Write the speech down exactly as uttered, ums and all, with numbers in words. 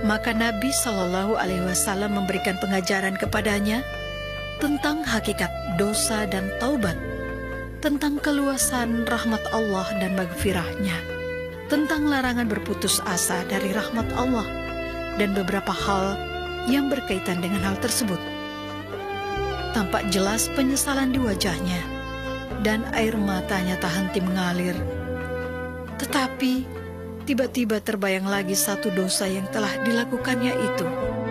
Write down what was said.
Maka Nabi Shallallahu Alaihi Wasallam memberikan pengajaran kepadanya tentang hakikat dosa dan taubat, tentang keluasan rahmat Allah dan maghfirahnya, tentang larangan berputus asa dari rahmat Allah, dan beberapa hal yang berkaitan dengan hal tersebut. Tampak jelas penyesalan di wajahnya, dan air matanya tak henti mengalir. Tetapi tiba-tiba terbayang lagi satu dosa yang telah dilakukannya itu.